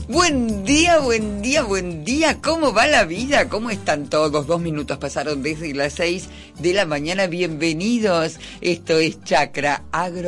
Buen día, buen día, buen día. ¿Cómo va la vida? ¿Cómo están todos? 2 minutos pasaron desde las 6 de la mañana. Bienvenidos. Esto es Chakra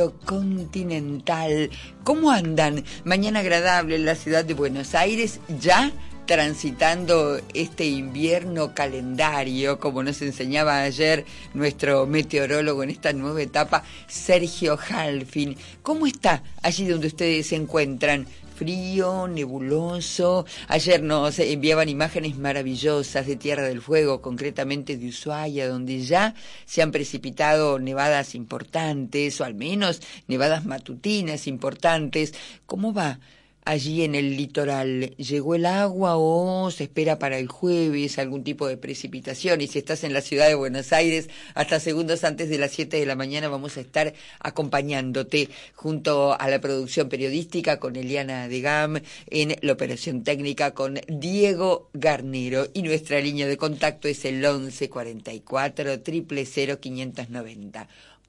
Agrocontinental. ¿Cómo andan? Mañana agradable en la ciudad de Buenos Aires. Ya transitando este invierno calendario, como nos enseñaba ayer nuestro meteorólogo en esta nueva etapa, Sergio Halfin. ¿Cómo está allí donde ustedes se encuentran? Frío, nebuloso. Ayer nos enviaban imágenes maravillosas de Tierra del Fuego, concretamente de Ushuaia, donde ya se han precipitado nevadas importantes, o al menos nevadas matutinas importantes. ¿Cómo va allí en el litoral? ¿Llegó el agua o se espera para el jueves algún tipo de precipitación? Y si estás en la ciudad de Buenos Aires, hasta segundos antes de las 7 de la mañana vamos a estar acompañándote junto a la producción periodística con Eliana Degam, en la operación técnica con Diego Garnero. Y nuestra línea de contacto es el 11 44 000 590.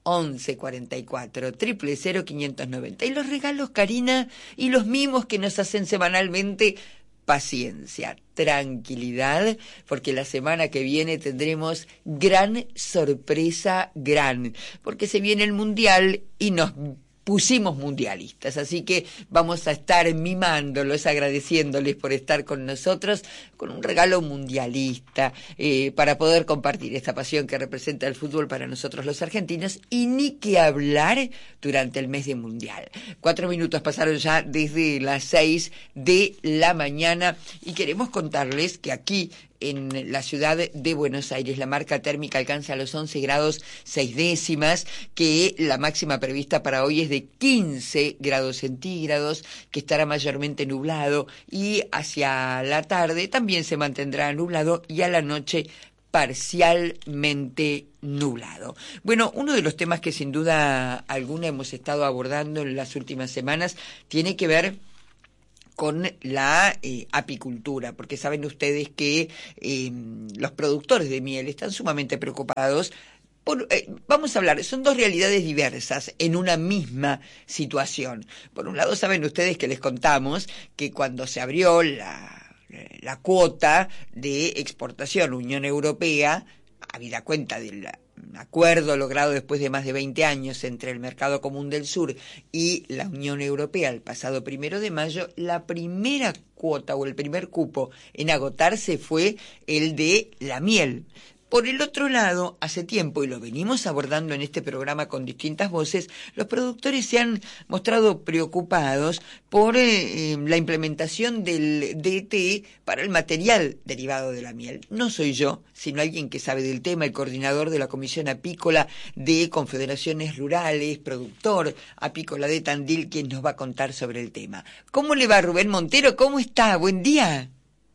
11 44 000 590. Y los regalos, Karina, y los mimos que nos hacen semanalmente, paciencia, tranquilidad, porque la semana que viene tendremos gran sorpresa, porque se viene el Mundial y nos pusimos mundialistas, así que vamos a estar mimándolos, agradeciéndoles por estar con nosotros con un regalo mundialista, para poder compartir esta pasión que representa el fútbol para nosotros los argentinos, y ni que hablar durante el mes de Mundial. 4 minutos pasaron ya desde las 6 de la mañana y queremos contarles que aquí en la ciudad de Buenos Aires la marca térmica alcanza los 11 grados 6 décimas, que la máxima prevista para hoy es de 15 grados centígrados, que estará mayormente nublado y hacia la tarde también se mantendrá nublado y a la noche parcialmente nublado. Bueno, uno de los temas que sin duda alguna hemos estado abordando en las últimas semanas tiene que ver con la apicultura, porque saben ustedes que los productores de miel están sumamente preocupados vamos a hablar, son dos realidades diversas en una misma situación. Por un lado, saben ustedes que les contamos que cuando se abrió la cuota de exportación Unión Europea, habida cuenta del acuerdo logrado después de más de 20 años entre el Mercado Común del Sur y la Unión Europea el pasado 1 de mayo, la primera cuota o el primer cupo en agotarse fue el de la miel. Por el otro lado, hace tiempo, y lo venimos abordando en este programa con distintas voces, los productores se han mostrado preocupados por la implementación del DT para el material derivado de la miel. No soy yo, sino alguien que sabe del tema, el coordinador de la Comisión Apícola de Confederaciones Rurales, productor apícola de Tandil, quien nos va a contar sobre el tema. ¿Cómo le va, Rubén Montero? ¿Cómo está? Buen día.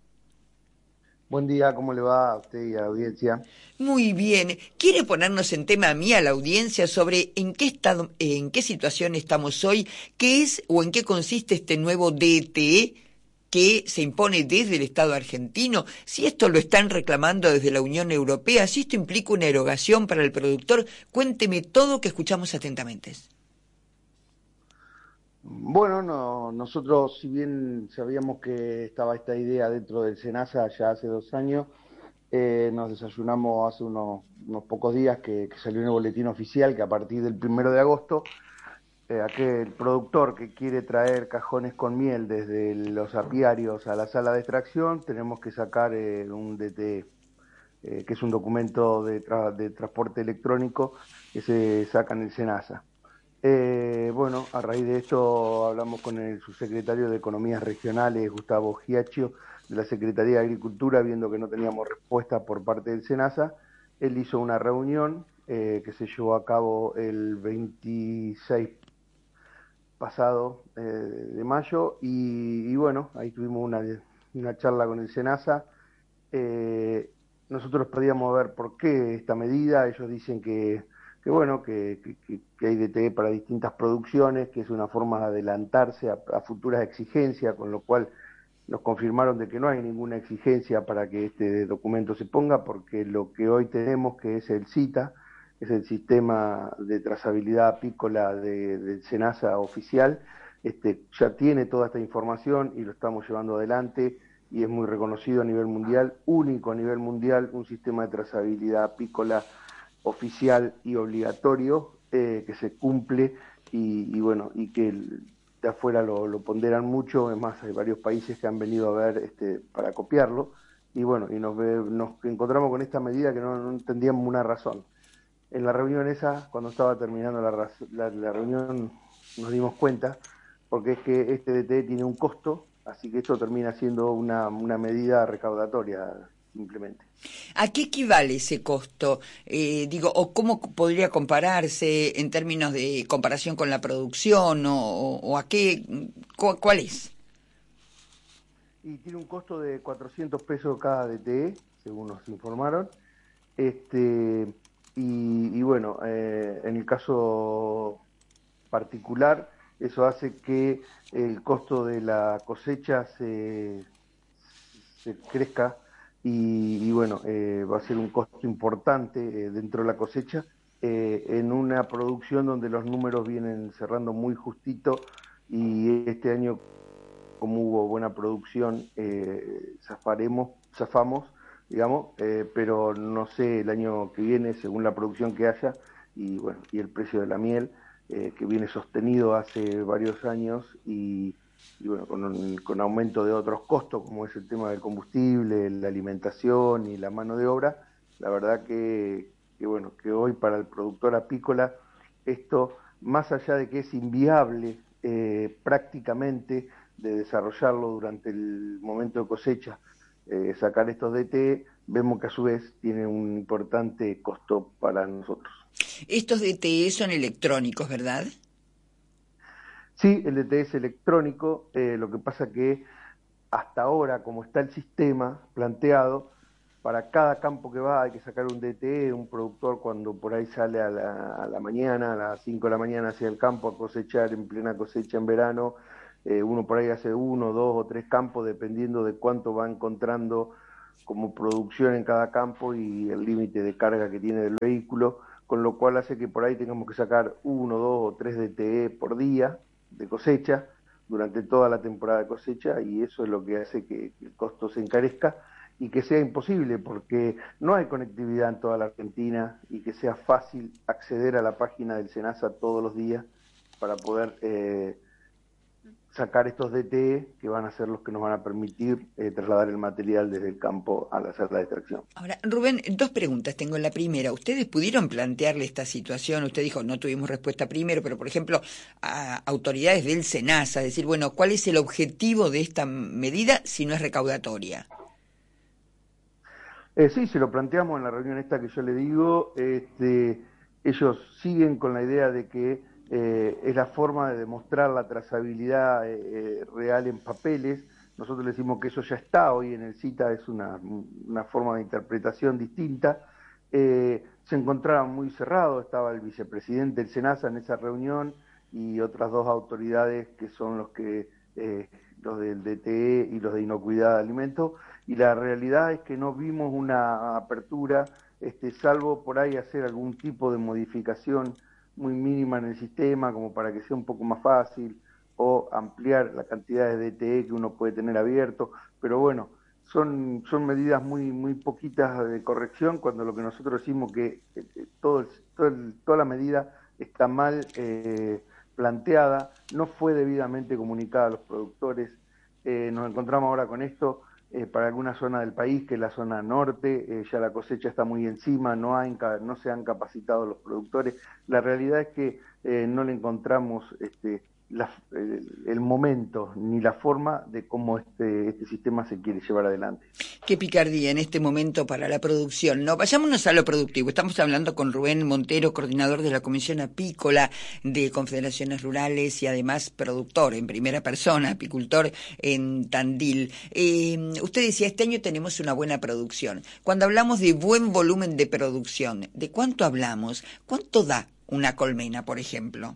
Buen día, ¿cómo le va a usted y a la audiencia? Muy bien. ¿Quiere ponernos en tema a mí, a la audiencia, sobre en qué situación estamos hoy, qué es o en qué consiste este nuevo DTE que se impone desde el Estado argentino? Si esto lo están reclamando desde la Unión Europea, si esto implica una erogación para el productor, cuénteme todo que escuchamos atentamente. Bueno, nosotros, si bien sabíamos que estaba esta idea dentro del SENASA ya hace 2 años, nos desayunamos hace unos pocos días que salió en el boletín oficial que a partir del 1 de agosto, aquel productor que quiere traer cajones con miel desde los apiarios a la sala de extracción, tenemos que sacar un DT, que es un documento de transporte electrónico que se saca en el SENASA. Bueno, a raíz de esto hablamos con el subsecretario de Economías Regionales, Gustavo Giacchio, de la Secretaría de Agricultura, viendo que no teníamos respuesta por parte del SENASA. Él hizo una reunión que se llevó a cabo el 26 pasado de mayo y bueno, ahí tuvimos una charla con el SENASA. Nosotros podíamos ver por qué esta medida. Ellos dicen que hay DTE para distintas producciones, que es una forma de adelantarse a futuras exigencias, con lo cual nos confirmaron de que no hay ninguna exigencia para que este documento se ponga, porque lo que hoy tenemos, que es el CITA, es el sistema de trazabilidad apícola del SENASA oficial, ya tiene toda esta información y lo estamos llevando adelante y es muy reconocido a nivel mundial, único a nivel mundial, un sistema de trazabilidad apícola oficial y obligatorio que se cumple bueno, y que de afuera lo ponderan mucho, es más, hay varios países que han venido a ver para copiarlo, y bueno, y nos encontramos con esta medida que no entendíamos una razón. En la reunión esa, cuando estaba terminando la reunión, nos dimos cuenta, porque es que este DTE tiene un costo, así que esto termina siendo una medida recaudatoria, simplemente. ¿A qué equivale ese costo? Digo, ¿o cómo podría compararse en términos de comparación con la producción o a qué, cuál es? Y tiene un costo de 400 pesos cada DTE, según nos informaron. Y bueno, en el caso particular, eso hace que el costo de la cosecha se crezca y bueno, va a ser un costo importante dentro de la cosecha en una producción donde los números vienen cerrando muy justito y este año, como hubo buena producción, zafamos, digamos, pero no sé el año que viene, según la producción que haya, y bueno, y el precio de la miel, que viene sostenido hace varios años, y bueno, con aumento de otros costos, como es el tema del combustible, la alimentación y la mano de obra, la verdad que bueno, que hoy para el productor apícola, esto, más allá de que es inviable prácticamente, de desarrollarlo durante el momento de cosecha, sacar estos DTE, vemos que a su vez tiene un importante costo para nosotros. Estos DTE son electrónicos, ¿verdad? Sí, el DTE es electrónico, lo que pasa que hasta ahora, como está el sistema planteado, para cada campo que va hay que sacar un DTE, un productor cuando por ahí sale a la mañana, a las 5 de la mañana hacia el campo a cosechar en plena cosecha en verano, uno por ahí hace 1, 2 o 3 campos dependiendo de cuánto va encontrando como producción en cada campo y el límite de carga que tiene el vehículo, con lo cual hace que por ahí tengamos que sacar 1, 2 o 3 DTE por día de cosecha durante toda la temporada de cosecha y eso es lo que hace que el costo se encarezca y que sea imposible porque no hay conectividad en toda la Argentina y que sea fácil acceder a la página del SENASA todos los días para poder sacar estos DTE que van a ser los que nos van a permitir trasladar el material desde el campo a hacer la extracción. Ahora, Rubén, dos preguntas tengo. La primera, ¿ustedes pudieron plantearle esta situación? Usted dijo, no tuvimos respuesta primero, pero por ejemplo, a autoridades del SENASA, decir, bueno, ¿cuál es el objetivo de esta medida si no es recaudatoria? Sí, se lo planteamos en la reunión esta que yo le digo. Ellos siguen con la idea de que es la forma de demostrar la trazabilidad real en papeles. Nosotros le decimos que eso ya está hoy en el CITA, es una forma de interpretación distinta. Se encontraban muy cerrados, estaba el vicepresidente del SENASA en esa reunión y otras dos autoridades que son los del DTE y los de inocuidad de alimentos, y la realidad es que no vimos una apertura, salvo por ahí hacer algún tipo de modificación muy mínima en el sistema, como para que sea un poco más fácil, o ampliar la cantidad de DTE que uno puede tener abierto, pero bueno, son medidas muy poquitas de corrección, cuando lo que nosotros decimos que toda la medida está mal planteada, no fue debidamente comunicada a los productores. Nos encontramos ahora con esto para alguna zona del país, que es la zona norte, ya la cosecha está muy encima, no se han capacitado los productores. La realidad es que no le encontramos el momento ni la forma de cómo este sistema se quiere llevar adelante. Qué picardía en este momento para la producción. No, vayámonos a lo productivo. Estamos hablando con Rubén Montero, coordinador de la Comisión Apícola de Confederaciones Rurales y además productor en primera persona, apicultor en Tandil. Usted decía, este año tenemos una buena producción. Cuando hablamos de buen volumen de producción, ¿de cuánto hablamos? ¿Cuánto da una colmena, por ejemplo?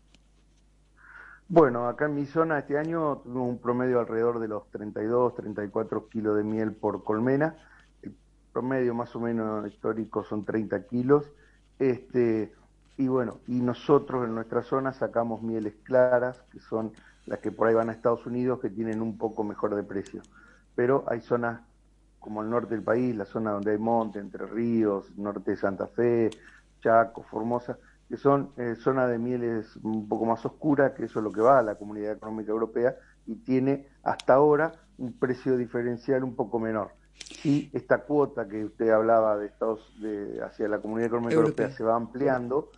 Bueno, acá en mi zona este año tuvimos un promedio alrededor de los 32, 34 kilos de miel por colmena. El promedio más o menos histórico son 30 kilos. Y bueno, y nosotros en nuestra zona sacamos mieles claras, que son las que por ahí van a Estados Unidos, que tienen un poco mejor de precio. Pero hay zonas como el norte del país, la zona donde hay monte, Entre Ríos, norte de Santa Fe, Chaco, Formosa, que son zonas de mieles un poco más oscuras, que eso es lo que va a la Comunidad Económica Europea, y tiene hasta ahora un precio diferencial un poco menor. Si esta cuota que usted hablaba hacia la Comunidad Económica Europea Europea. se va ampliando,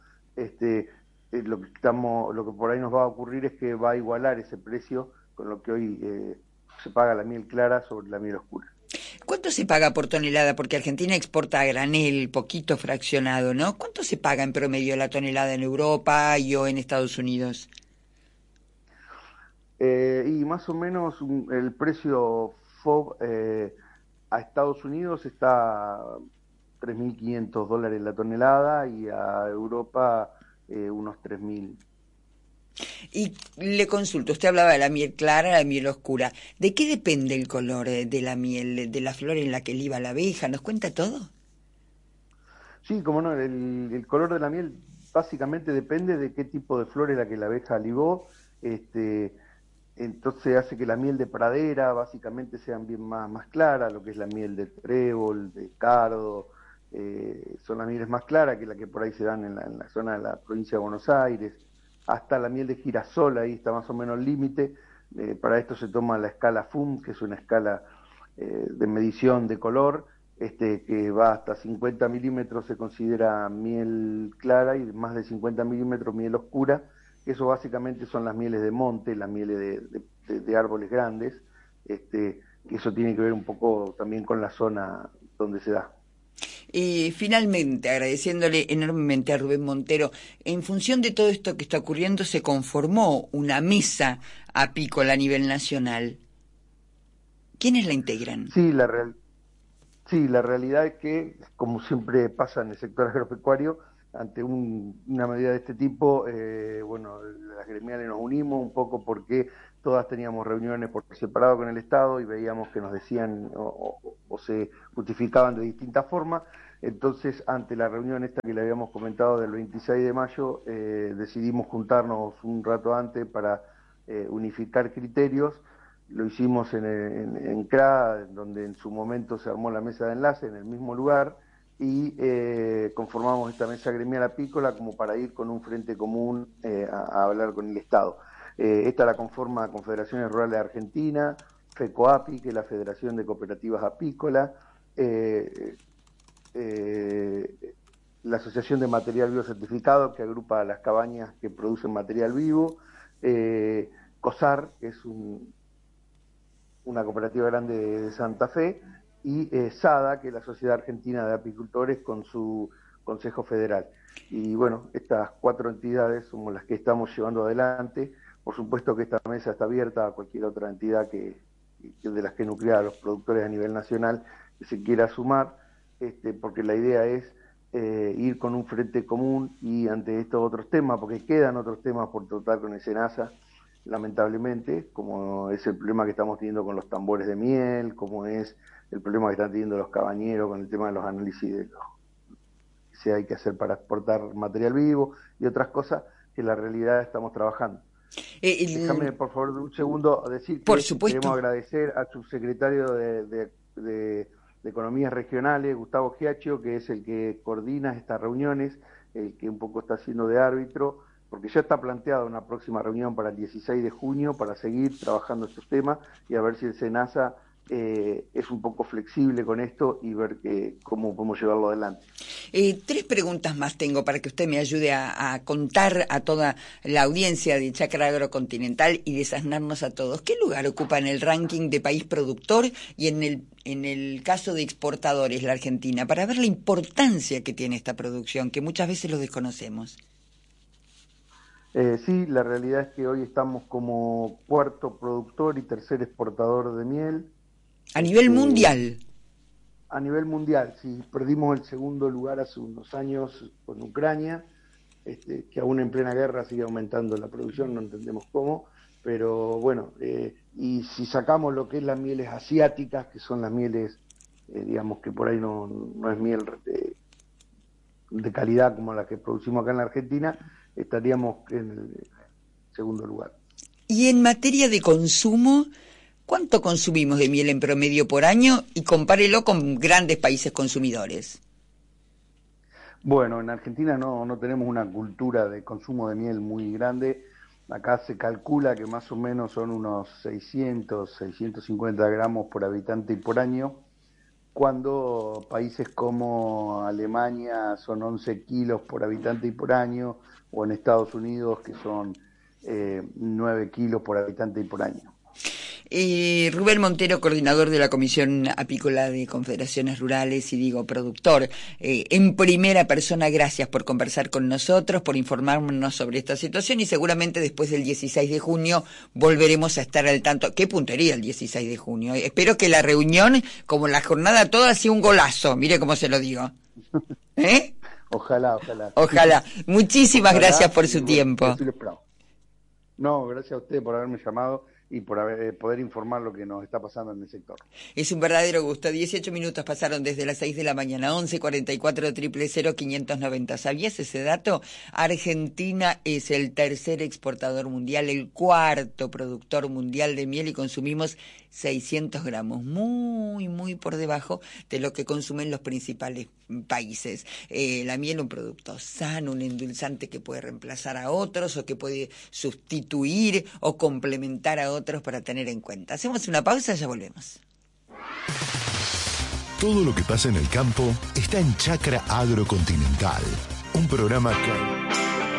lo que por ahí nos va a ocurrir es que va a igualar ese precio con lo que hoy se paga la miel clara sobre la miel oscura. ¿Cuánto se paga por tonelada? Porque Argentina exporta a granel, poquito fraccionado, ¿no? ¿Cuánto se paga en promedio la tonelada en Europa y o en Estados Unidos? Y más o menos el precio FOB a Estados Unidos está $3.500 la tonelada y a Europa unos 3.000. Y le consulto, usted hablaba de la miel clara, la miel oscura. ¿De qué depende el color de la miel, de la flor en la que liba la abeja? ¿Nos cuenta todo? Sí, como no, el color de la miel básicamente depende de qué tipo de flor es la que la abeja libó. Este, entonces hace que la miel de pradera básicamente sean bien más clara, lo que es la miel de trébol, de cardo, son las mieles más claras que la que por ahí se dan en la zona de la provincia de Buenos Aires, hasta la miel de girasol, ahí está más o menos el límite. Para esto se toma la escala FUM, que es una escala de medición de color, que va hasta 50 milímetros se considera miel clara y más de 50 milímetros miel oscura. Eso básicamente son las mieles de monte, las mieles de árboles grandes, que eso tiene que ver un poco también con la zona donde se da. Finalmente, agradeciéndole enormemente a Rubén Montero, en función de todo esto que está ocurriendo, se conformó una mesa apícola a nivel nacional. ¿Quiénes la integran? Sí, sí, la realidad es que, como siempre pasa en el sector agropecuario, ante una medida de este tipo, bueno, las gremiales nos unimos un poco porque todas teníamos reuniones por separado con el Estado y veíamos que nos decían o se justificaban de distintas formas. Entonces, ante la reunión esta que le habíamos comentado del 26 de mayo, decidimos juntarnos un rato antes para unificar criterios. Lo hicimos en CRA, donde en su momento se armó la mesa de enlace en el mismo lugar, y conformamos esta mesa gremial apícola como para ir con un frente común a hablar con el Estado. Esta la conforma Confederaciones Rurales de Argentina, FECOAPI, que es la Federación de Cooperativas Apícolas, la Asociación de Material Biocertificado, que agrupa a las cabañas que producen material vivo, COSAR, que es una cooperativa grande de Santa Fe, y SADA, que es la Sociedad Argentina de Apicultores, con su Consejo Federal. Y bueno, estas 4 entidades somos las que estamos llevando adelante. Por supuesto que esta mesa está abierta a cualquier otra entidad de las que nuclea a los productores a nivel nacional que se quiera sumar, porque la idea es ir con un frente común y ante estos otros temas, porque quedan otros temas por tratar con el SENASA, lamentablemente, como es el problema que estamos teniendo con los tambores de miel, como es el problema que están teniendo los cabañeros con el tema de los análisis de que hay que hacer para exportar material vivo y otras cosas que en la realidad estamos trabajando. Déjame, por favor, un segundo decir Por que queremos supuesto. agradecer al subsecretario de Economías Regionales, Gustavo Giacchio, que es el que coordina estas reuniones, el que un poco está haciendo de árbitro, porque ya está planteada una próxima reunión para el 16 de junio para seguir trabajando estos temas y a ver si el SENASA es un poco flexible con esto y ver cómo podemos llevarlo adelante. 3 preguntas más tengo para que usted me ayude a contar a toda la audiencia de Chacra Agrocontinental y desasnarnos a todos. ¿Qué lugar ocupa en el ranking de país productor y en el caso de exportadores la Argentina? Para ver la importancia que tiene esta producción, que muchas veces lo desconocemos. Sí, la realidad es que hoy estamos como 4.º productor y 3.er exportador de miel. A nivel Este, mundial. a nivel mundial, sí, perdimos el segundo lugar hace unos años con Ucrania, que aún en plena guerra sigue aumentando la producción, no entendemos cómo, pero bueno, y si sacamos lo que es las mieles asiáticas, que son las mieles, digamos que por ahí no es miel de calidad como la que producimos acá en la Argentina, estaríamos en el segundo lugar. Y en materia de consumo, ¿cuánto consumimos de miel en promedio por año? Y compárelo con grandes países consumidores. Bueno, en Argentina no tenemos una cultura de consumo de miel muy grande. Acá se calcula que más o menos son unos 650 gramos por habitante y por año, cuando países como Alemania son 11 kilos por habitante y por año, o en Estados Unidos que son 9 kilos por habitante y por año. Rubén Montero, coordinador de la Comisión Apícola de Confederaciones Rurales y productor, en primera persona, gracias por conversar con nosotros, por informarnos sobre esta situación y seguramente después del 16 de junio volveremos a estar al tanto. ¡Qué puntería el 16 de junio! Espero que la reunión, como la jornada toda, sea un golazo, mire cómo se lo digo. ¿Eh? Ojalá. Ojalá. Muchísimas gracias por su tiempo. No, gracias a usted por haberme llamado y por poder informar lo que nos está pasando en el sector. Es un verdadero gusto. 18 minutos pasaron desde las 6 de la mañana. 1144-000-590. ¿Sabías ese dato? Argentina es el tercer exportador mundial, el cuarto productor mundial de miel y consumimos 600 gramos. Muy por debajo de lo que consumen los principales países. La miel, un producto sano, un endulzante que puede reemplazar a otros o que puede sustituir o complementar a otros para tener en cuenta. Hacemos una pausa, ya volvemos. Todo lo que pasa en el campo está en Chacra Agrocontinental, un programa que